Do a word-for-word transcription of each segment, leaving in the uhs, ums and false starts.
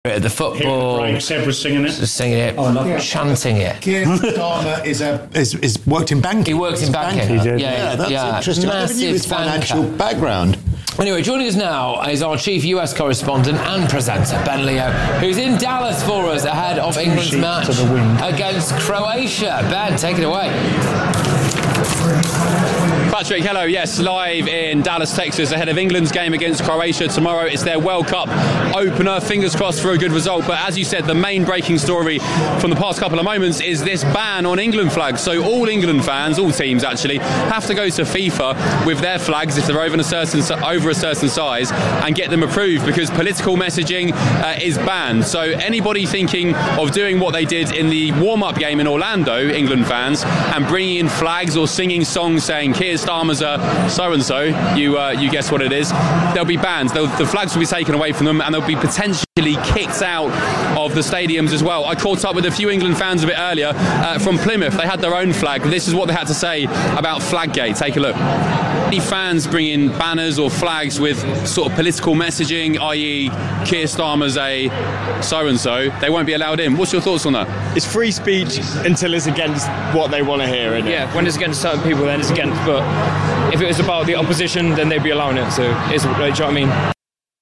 The football, Frank Sebra singing it, singing it, oh, yeah. chanting it. Keir Starmer is a is, is worked in banking. He works in banking. banking. He did. Yeah, yeah, that's yeah. interesting. Massive I never knew his financial banker. background. Anyway, joining us now is our chief U S correspondent and presenter, Ben Leo, who's in Dallas for us ahead of England's match against Croatia. Ben, take it away. Patrick, hello. Yes, live in Dallas, Texas, ahead of England's game against Croatia tomorrow. It's their World Cup opener. Fingers crossed for a good result. But as you said, the main breaking story from the past couple of moments is this ban on England flags. So all England fans, all teams actually, have to go to FIFA with their flags if they're over a certain over a certain size and get them approved, because political messaging uh, is banned. So anybody thinking of doing what they did in the warm-up game in Orlando, England fans, and bringing in flags or singing songs saying Keir Starmer's a so-and-so, you uh, you guess what it is, they'll be banned. They'll, the flags will be taken away from them and they'll be potentially kicked out of the stadiums as well. I caught up with a few England fans a bit earlier uh, from Plymouth. They had their own flag. This is what they had to say about Flaggate. Take a look. Any fans bring in banners or flags with sort of political messaging, that is Keir Starmer's a so-and-so, they won't be allowed in. What's your thoughts on that? It's free speech until it's against what they want to hear, isn't it? Yeah, when it's against certain people, then it's against, but if it was about the opposition, then they'd be allowing it, so it's, do you know what I mean?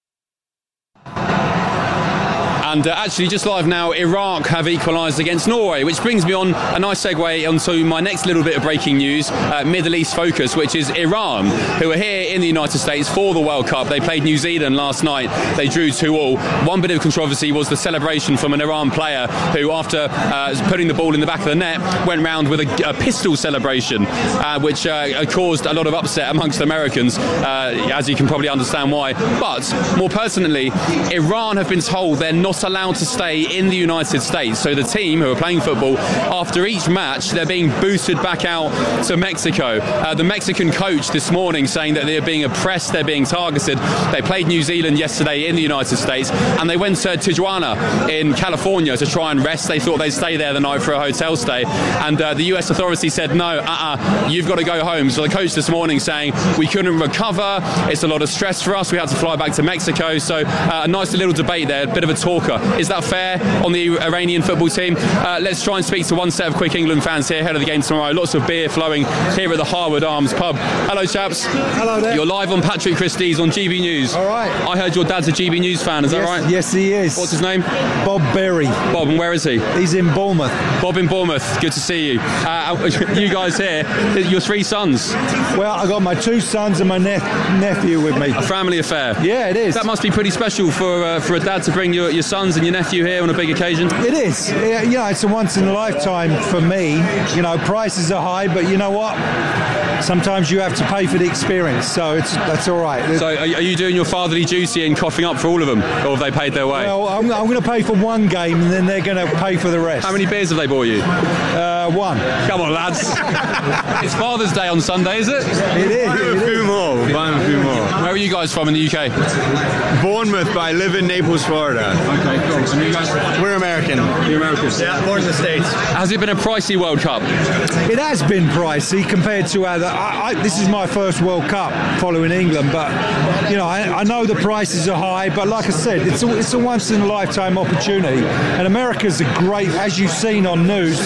And uh, actually, just live now, Iraq have equalised against Norway, which brings me on a nice segue onto my next little bit of breaking news, uh, Middle East focus, which is Iran, who are here in the United States for the World Cup. They played New Zealand last night. They drew two all. One bit of controversy was the celebration from an Iran player who, after uh, putting the ball in the back of the net, went round with a, a pistol celebration, uh, which uh, caused a lot of upset amongst Americans, uh, as you can probably understand why. But more pertinently, Iran have been told they're not allowed to stay in the United States. So the team who are playing football, after each match, they're being booted back out to Mexico. Uh, the Mexican coach this morning saying that they're being oppressed, they're being targeted. They played New Zealand yesterday in the United States, and they went to Tijuana in California to try and rest. They thought they'd stay there the night for a hotel stay, and uh, the U S authorities said, no, uh-uh, you've got to go home. So the coach this morning saying, we couldn't recover, it's a lot of stress for us, we had to fly back to Mexico. So uh, a nice little debate there, a bit of a talker. Is that fair on the Iranian football team? Uh, let's try and speak to one set of quick England fans here ahead of the game tomorrow. Lots of beer flowing here at the Harwood Arms pub. Hello, chaps. Hello there. You're live on Patrick Christie's on G B News. All right. I heard your dad's a G B News fan, is yes, that right? Yes, he is. What's his name? Bob Berry. Bob, and where is he? He's in Bournemouth. Bob in Bournemouth. Good to see you. Uh, you guys here, your three sons. Well, I got my two sons and my ne- nephew with me. A family affair. Yeah, it is. That must be pretty special for uh, for a dad to bring your, your sons and your nephew here on a big occasion. It is. Yeah, you know, it's a once in a lifetime for me. You know, prices are high, but you know what? Sometimes you have to pay for the experience, so it's that's all right. So, are you doing your fatherly duty and coughing up for all of them, or have they paid their way? Well, I'm, I'm going to pay for one game, and then they're going to pay for the rest. How many beers have they bought you? Uh, one. Come on, lads. It's Father's Day on Sunday, is it? It is. Buy it a few is. more. Buy a few more. Where are you guys from in the U K? Bournemouth, but I live in Naples, Florida. Okay, cool. And you guys? We're American. You're Americans. Yeah, born in the States. Has it been a pricey World Cup? It has been pricey compared to other. I, I, this is my first World Cup following England, but you know I, I know the prices are high. But like I said, it's a, it's a once in a lifetime opportunity, and America's a great, as you've seen on news,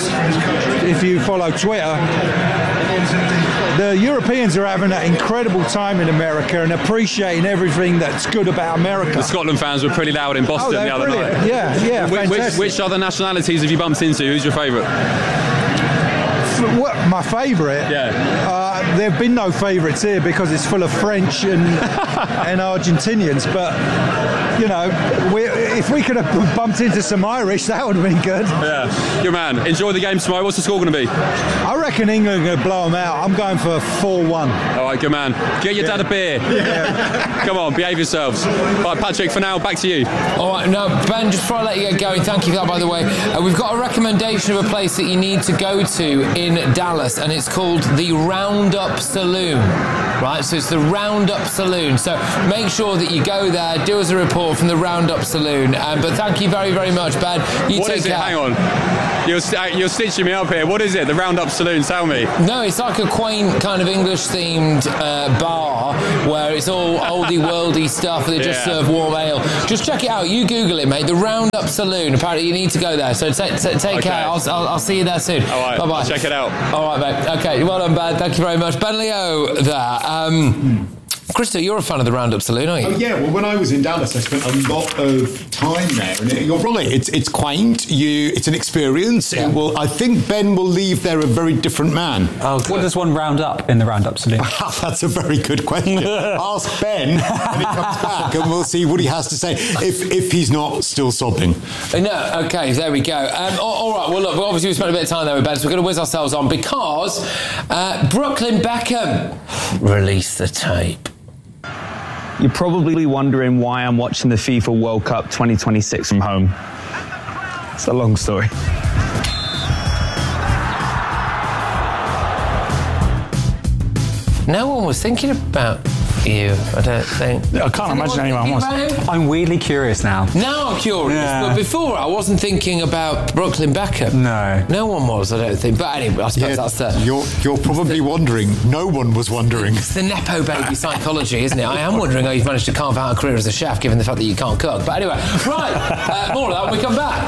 if you follow Twitter. The Europeans are having an incredible time in America and appreciating everything that's good about America. The Scotland fans were pretty loud in Boston oh, the other brilliant. night. Yeah, yeah, which, fantastic. which, which other nationalities have you bumped into? Who's your favourite? What, my favourite? Yeah. Uh, there have been no favourites here because it's full of French and and Argentinians. But you know, we, if we could have bumped into some Irish, that would have been good. Yeah. Good man. Enjoy the game tomorrow. What's the score going to be? I reckon England are going to blow them out. I'm going for four one. All right, good man. Get your yeah. dad a beer. Yeah. Come on, behave yourselves. All right, Patrick, for now, back to you. All right, no, Ben, just before I let you get going, thank you for that, by the way. Uh, we've got a recommendation of a place that you need to go to in Dallas, and it's called the Roundup Saloon. Right, so it's the Roundup Saloon. So make sure that you go there, do us a report from the Roundup Saloon. Saloon. Um, but thank you very, very much, Ben. You what take is it? care. Hang on. You're, st- you're stitching me up here. What is it? The Roundup Saloon? Tell me. No, it's like a quaint kind of English-themed uh, bar where it's all oldie-worldy stuff. They just Yeah. serve warm ale. Just check it out. You Google it, mate. The Roundup Saloon. Apparently, you need to go there. So t- t- take Okay. care. I'll, I'll, I'll see you there soon. All right. Bye-bye. Check it out. All right, mate. Okay. Well done, Ben. Thank you very much. Ben Leo there. Um, Christo, you're a fan of the Roundup Saloon, aren't you? Oh, yeah, well, when I was in Dallas, I spent a lot of time there. And it, you're right, it's it's quaint, you, it's an experience. Yeah. It will, I think Ben will leave there a very different man. Oh, What does one round up in the Roundup Saloon? That's a very good question. Ask Ben when he comes back and we'll see what he has to say, if if he's not still sobbing. No, okay, there we go. Um, all, all right, well, look, obviously we spent a bit of time there with Ben, so we're going to whiz ourselves on because uh, Brooklyn Beckham released the tape. You're probably wondering why I'm watching the FIFA World Cup twenty twenty-six from home. It's a long story. No one was thinking about you, I don't think. I can't imagine anyone was. was. I'm weirdly curious now. Now I'm curious, Yeah. but before I wasn't thinking about Brooklyn Beckham. No. No one was, I don't think. But anyway, I suppose Yeah, that's the... you're, you're probably wondering. No one was wondering. It's the Nepo baby psychology, isn't it? I am wondering how you've managed to carve out a career as a chef, given the fact that you can't cook. But anyway, right, uh, more of that when we come back.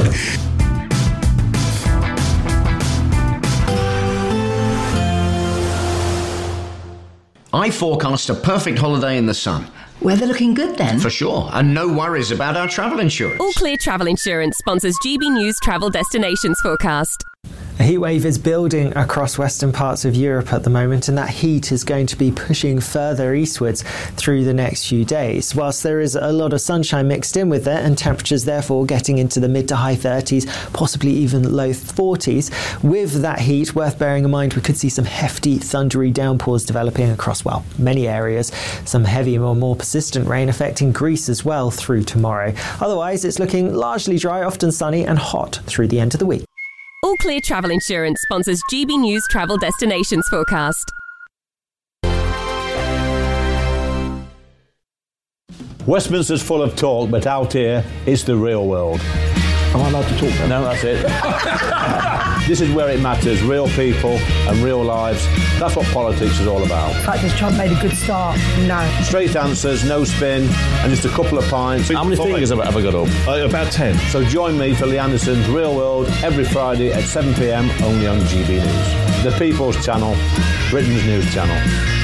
I forecast a perfect holiday in the sun. Weather looking good then? For sure, and no worries about our travel insurance. All Clear Travel Insurance sponsors G B News Travel Destinations Forecast. A heatwave is building across western parts of Europe at the moment, and that heat is going to be pushing further eastwards through the next few days. Whilst there is a lot of sunshine mixed in with it, and temperatures therefore getting into the mid to high thirties, possibly even low forties, with that heat, worth bearing in mind, we could see some hefty thundery downpours developing across, well, many areas. Some heavy or more persistent rain affecting Greece as well through tomorrow. Otherwise, it's looking largely dry, often sunny and hot through the end of the week. All Clear Travel Insurance sponsors G B News Travel Destinations Forecast. Westminster's full of talk, but out here, it's the real world. Am I allowed to talk then? No, that's it. This is where it matters, real people and real lives. That's what politics is all about. The fact is Trump made a good start. No. Straight answers, no spin, and just a couple of pints. How many fingers have I ever got up? Uh, about ten. So join me for Lee Anderson's Real World every Friday at seven p.m, only on G B News. The People's Channel, Britain's news channel.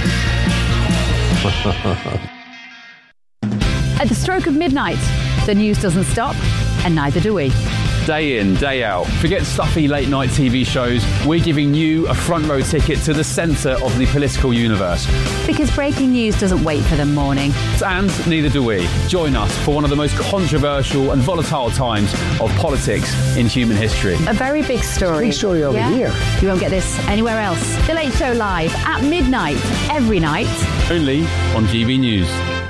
At the stroke of midnight, the news doesn't stop, and neither do we. Day in, day out. Forget stuffy late night T V shows. We're giving you a front row ticket to the centre of the political universe. Because breaking news doesn't wait for the morning. And neither do we. Join us for one of the most controversial and volatile times of politics in human history. A very big story. Big story over Yeah? here. You won't get this anywhere else. The Late Show live at midnight every night. Only on G B News.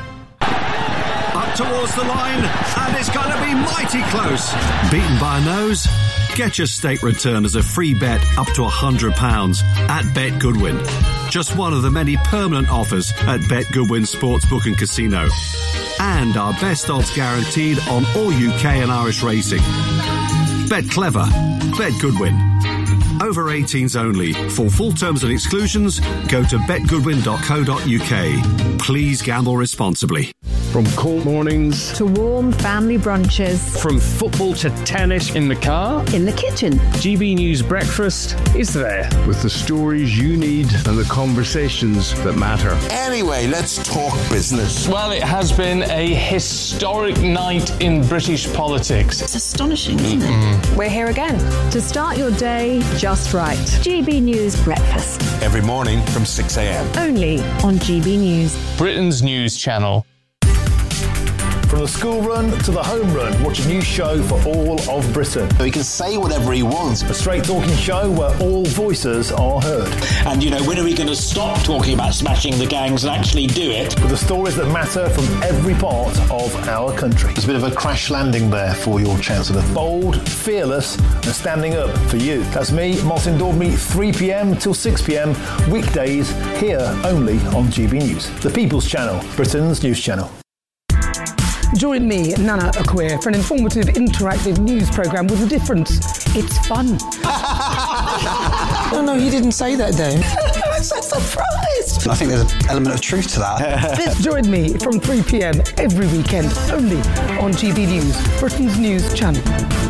Up towards the line, and it's going to be mighty close. Beaten by a nose? Get your stake return as a free bet up to one hundred pounds at Bet Goodwin. Just one of the many permanent offers at Bet Goodwin Sportsbook and Casino. And our best odds guaranteed on all U K and Irish racing. Bet clever. Bet Goodwin. Over eighteens only. For full terms and exclusions, go to bet goodwin dot co dot U K. Please gamble responsibly. From cold mornings to warm family brunches. From football to tennis in the car. In the kitchen. G B News Breakfast is there. With the stories you need and the conversations that matter. Anyway, let's talk business. Well, it has been a historic night in British politics. It's astonishing, isn't it? We're here again to start your day just right. G B News Breakfast. Every morning from six a.m. Only on G B News. Britain's news channel. From the school run to the home run, watch a new show for all of Britain. So he can say whatever he wants. A straight talking show where all voices are heard. And, you know, when are we going to stop talking about smashing the gangs and actually do it? With the stories that matter from every part of our country. There's a bit of a crash landing there for your Chancellor. Bold, fearless and standing up for you. That's me, Martin Daubney, three p.m. till six p.m. weekdays here only on G B News. The People's Channel, Britain's news channel. Join me, Nana Akweer, for an informative, interactive news programme with a difference. It's fun. No, no, you didn't say that, Dave. I'm so surprised. I think there's an element of truth to that. Join me from three p.m. every weekend, only on G B News, Britain's news channel.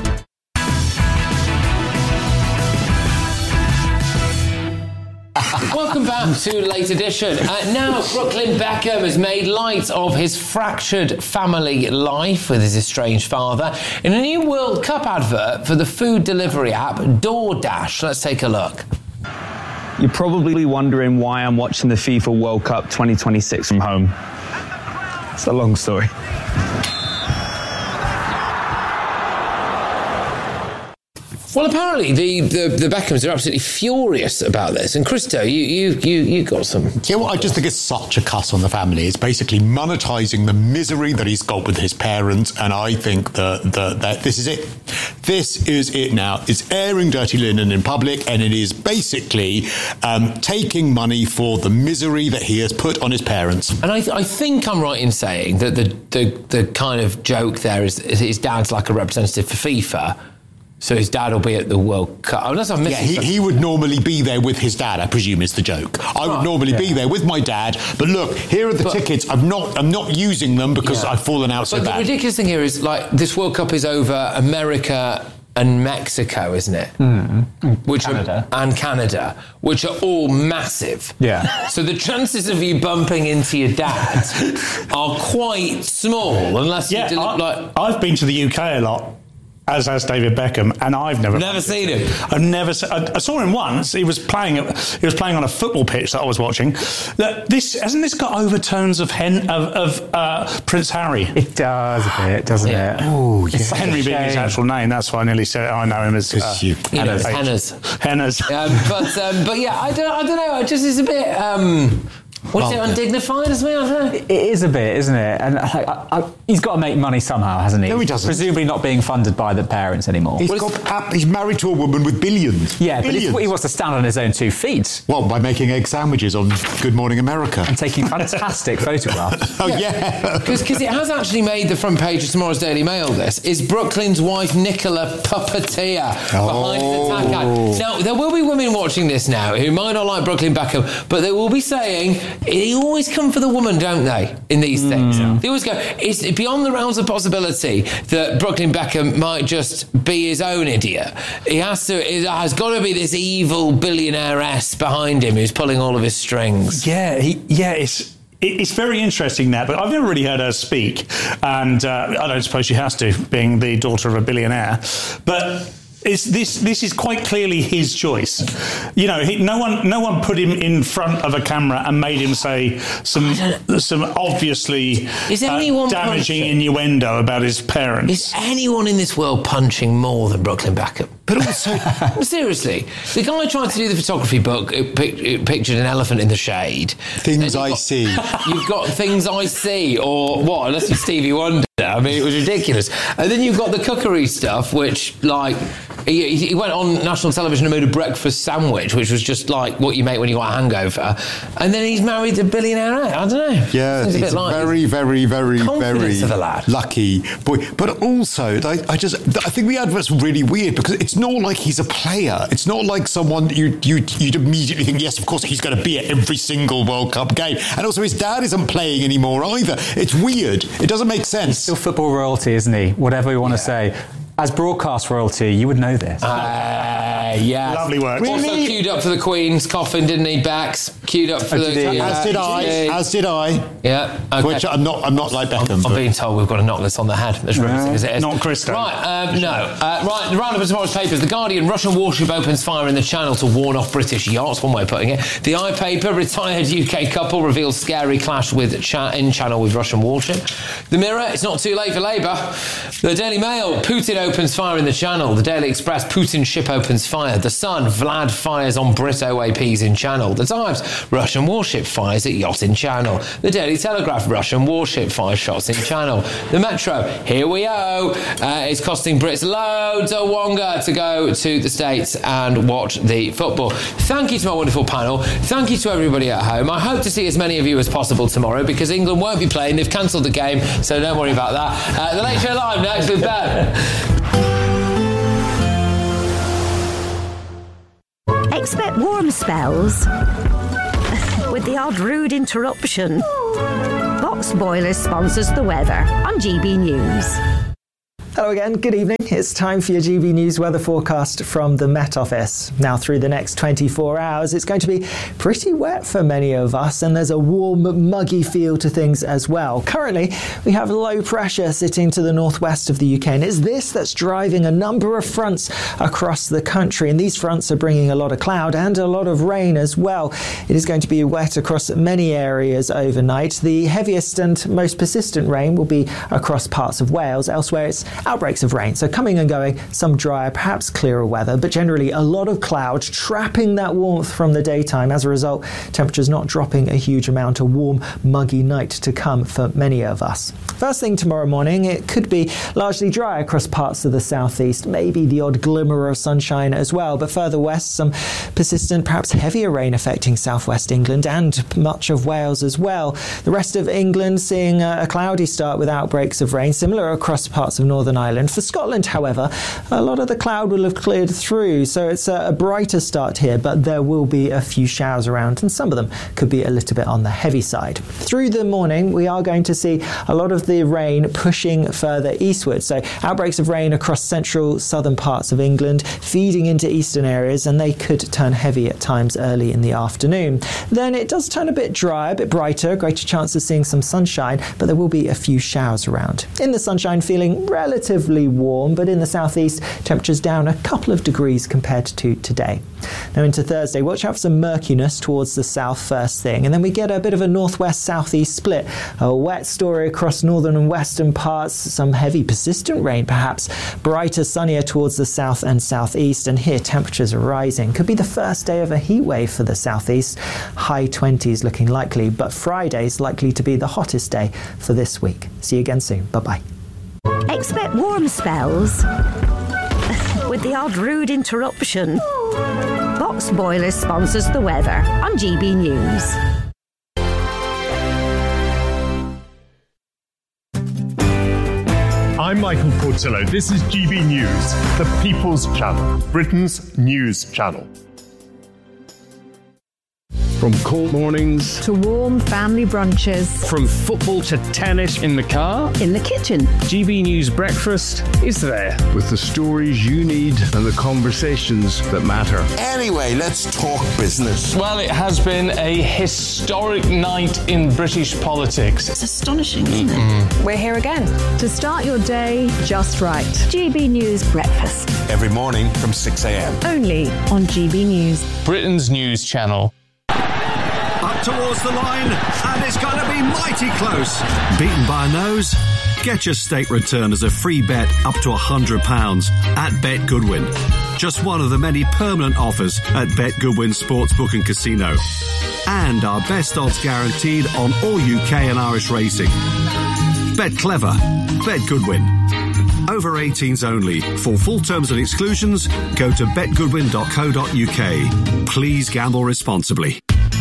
Welcome back to Late Edition. Uh, now, Brooklyn Beckham has made light of his fractured family life with his estranged father in a new World Cup advert for the food delivery app DoorDash. Let's take a look. You're probably wondering why I'm watching the FIFA World Cup twenty twenty-six from home. It's a long story. Well, apparently the, the, the Beckhams are absolutely furious about this. And Christo, you you you you got some. Yeah, well, I just think it's such a cuss on the family. It's basically monetising the misery that he's got with his parents, and I think that, that, that this is it. This is it now. It's airing dirty linen in public, and it is basically um, taking money for the misery that he has put on his parents. And I, th- I think I'm right in saying that the, the, the kind of joke there is, is his dad's like a representative for FIFA. So his dad will be at the World Cup. Unless I'm missing Yeah, he, he would normally be there with his dad, I presume is the joke. I would Oh, normally yeah. be there with my dad, but look, here are the But- tickets. I'm not I'm not using them because Yeah. I've fallen out so But the bad. ridiculous thing here is, like, this World Cup is over America and Mexico, isn't it? Mm. Which Canada. Are, and Canada, which are all massive. Yeah. So the chances of you bumping into your dad are quite small, unless Yeah, you do, I, like. I've been to the U K a lot, as has David Beckham, and I've never Never seen him. I've never. Se- I, I saw him once. He was playing. He was playing on a football pitch that I was watching. That this hasn't this got overtones of hen of, of uh, Prince Harry? It does a bit, doesn't Yeah. it? Oh, It's such a Henry being his shame. actual name. That's why I nearly said I know him as uh, you- You know, Hennas. Hennas. Hennas. Um, but um, but yeah, I don't I don't know. It just is a bit. Um, what is it? Vulgar. Undignified as me? I don't know. It is a bit, isn't it? And like, I, I, he's got to make money somehow, hasn't he? No, he doesn't. Presumably not being funded by the parents anymore. He's, got, he's married to a woman with billions. Yeah, but billions. he's, he wants to stand on his own two feet. Well, by making egg sandwiches on Good Morning America. And taking fantastic photographs. Oh, yeah. Because it has actually made the front page of tomorrow's Daily Mail, this, is Brooklyn's wife Nicola puppeteer behind Oh. his attack ad. Now, there will be women watching this now who might not like Brooklyn Beckham, but they will be saying, they always come for the woman, don't they, in these things? They always go, it's beyond the realms of possibility that Brooklyn Beckham might just be his own idiot. He has to, it has got to be this evil billionaire-ess behind him who's pulling all of his strings. Yeah, he, yeah, it's it's very interesting that, but I've never really heard her speak, and uh, I don't suppose she has to, being the daughter of a billionaire. But it's this this is quite clearly his choice. You know, he, no one no one put him in front of a camera and made him say some some obviously Is anyone uh, damaging punching? innuendo about his parents. Is anyone in this world punching more than Brooklyn Beckham? But also, seriously, the guy tried to do the photography book, it, pic- it pictured an elephant in the shade. Things I got, see. You've got Things I See, or what, unless it's Stevie Wonder. I mean, it was ridiculous. And then you've got the cookery stuff, which, like, he, he went on national television and made a breakfast sandwich, which was just like what you make when you got a hangover. And then he's married a billionaire. I don't know. Yeah, Seems a he's bit a like very, very, very, confidence very of the lad. lucky boy. But also, I, I just, I think the advert's really weird because it's not like he's a player. It's not like someone you you you'd immediately think, yes, of course he's going to be at every single World Cup game. And also, his dad isn't playing anymore either. It's weird. It doesn't make sense. Still football royalty, isn't he? Whatever you want Yeah. to say. As broadcast royalty, you would know this. Uh, yeah. Lovely work. Also Really? queued up for the Queen's coffin, didn't he? Backs queued up for Oh, the. did he? As did I. As did I. Yeah. Okay. Which I'm not. I'm not like Beckham. I'm but- being told we've got to knock this on the head. As riveting as it is. not Christo. Right, um, no. Uh, right, the roundup of tomorrow's papers. The Guardian, Russian warship opens fire in the Channel to warn off British yachts. One way of putting it. The iPaper, retired U K couple reveals scary clash with cha- in Channel with Russian warship. The Mirror, it's not too late for Labour. The Daily Mail, Putin opens fire in the Channel. The Daily Express, Putin's ship opens fire. The Sun, Vlad fires on Brit O A Ps in Channel. The Times, Russian warship fires at yacht in Channel. The Daily Telegraph, Russian warship fires shots in Channel. The Metro, here we go. Uh, it's costing Brits loads of wonga to go to the States and watch the football. Thank you to my wonderful panel. Thank you to everybody at home. I hope to see as many of you as possible tomorrow because England won't be playing. They've cancelled the game, so don't worry about that. Uh, the Late Show Live next with Ben. Expect warm spells with the odd rude interruption. Box Boilers sponsors the weather on G B News. Hello again, good evening. It's time for your G B News weather forecast from the Met Office. Now, through the next twenty-four hours, it's going to be pretty wet for many of us, and there's a warm, muggy feel to things as well. Currently, we have low pressure sitting to the northwest of the U K, and it's this that's driving a number of fronts across the country, and these fronts are bringing a lot of cloud and a lot of rain as well. It is going to be wet across many areas overnight. The heaviest and most persistent rain will be across parts of Wales. Elsewhere, it's outbreaks of rain, so coming and going, some drier, perhaps clearer weather, but generally a lot of cloud trapping that warmth from the daytime. As a result, temperatures not dropping a huge amount. A warm, muggy night to come for many of us. First thing tomorrow morning, it could be largely dry across parts of the southeast, maybe the odd glimmer of sunshine as well, but further west, some persistent, perhaps heavier rain affecting southwest England and much of Wales as well. The rest of England seeing a cloudy start with outbreaks of rain, similar across parts of Northern Ireland. For Scotland, however, a lot of the cloud will have cleared through, so it's a, a brighter start here, but there will be a few showers around, and some of them could be a little bit on the heavy side. Through the morning, we are going to see a lot of the rain pushing further eastward, so outbreaks of rain across central, southern parts of England, feeding into eastern areas, and they could turn heavy at times early in the afternoon. Then it does turn a bit dry, a bit brighter, greater chance of seeing some sunshine, but there will be a few showers around. In the sunshine, feeling relatively warm, but in the southeast, temperatures down a couple of degrees compared to today. Now into Thursday, watch out for some murkiness towards the south first thing, and then we get a bit of a northwest-southeast split. A wet story across northern and western parts, some heavy persistent rain perhaps, brighter, sunnier towards the south and southeast, and here temperatures are rising. Could be the first day of a heat wave for the southeast, high twenties looking likely, but Friday's likely to be the hottest day for this week. See you again soon. Bye-bye. Expect warm spells with the odd rude interruption. Box Boilers sponsors the weather on G B News. I'm Michael Portillo. This is G B News, the People's Channel, Britain's news channel. From cold mornings to warm family brunches, from football to tennis in the car, in the kitchen, G B News Breakfast is there. With the stories you need and the conversations that matter. Anyway, let's talk business. Well, it has been a historic night in British politics. It's astonishing, isn't it? We're here again to start your day just right. G B News Breakfast. Every morning from six a.m. Only on G B News. Britain's news channel. Up towards the line, and it's going to be mighty close. Beaten by a nose? Get your state return as a free bet up to one hundred pounds at Bet Goodwin. Just one of the many permanent offers at Bet Goodwin Sportsbook and Casino. And our best odds guaranteed on all U K and Irish racing. Bet clever. Bet Goodwin. Over eighteens only. For full terms and exclusions, go to bet goodwin dot co dot uk. Please gamble responsibly.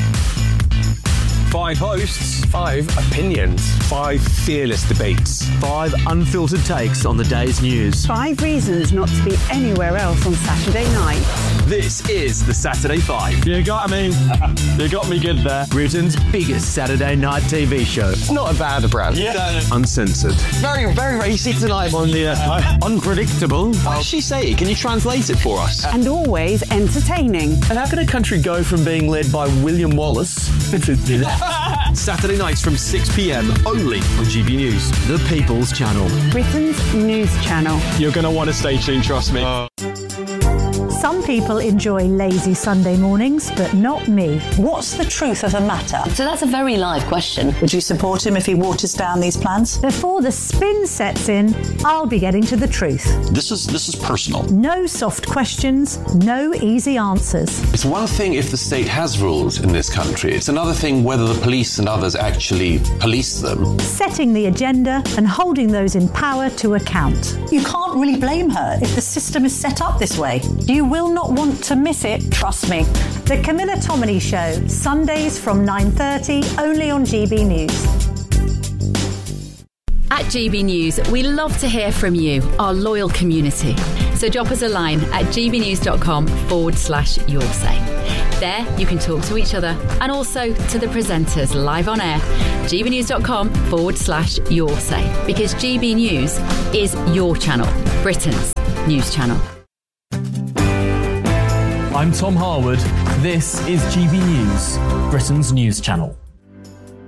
Five hosts, five opinions, five fearless debates, five unfiltered takes on the day's news. Five reasons not to be anywhere else on Saturday night. This is the Saturday Five. You got me. You got me good there. Britain's biggest Saturday night T V show. It's not a bad brand. Yeah. Uncensored. Very, very racy tonight on the uh, unpredictable. What did she say? Can you translate it for us? And always entertaining. And how can a country go from being led by William Wallace to Saturday nights from six p.m. only on G B News, the People's Channel. Britain's news channel. You're going to want to stay tuned, trust me. Uh. Some people enjoy lazy Sunday mornings, but not me. What's the truth of the matter? So that's a very live question. Would you support him if he waters down these plans? Before the spin sets in, I'll be getting to the truth. This is this is personal. No soft questions, no easy answers. It's one thing if the state has rules in this country. It's another thing whether the police and others actually police them. Setting the agenda and holding those in power to account. You can't really blame her if the system is set up this way. You will not want to miss it, trust me. The Camilla Tominey Show, Sundays from nine thirty, only on G B News. At G B News, we love to hear from you, our loyal community. So drop us a line at gbnews.com forward slash your say. There, you can talk to each other and also to the presenters live on air. gbnews.com forward slash your say. Because G B News is your channel, Britain's news channel. I'm Tom Harwood. This is G B News, Britain's news channel.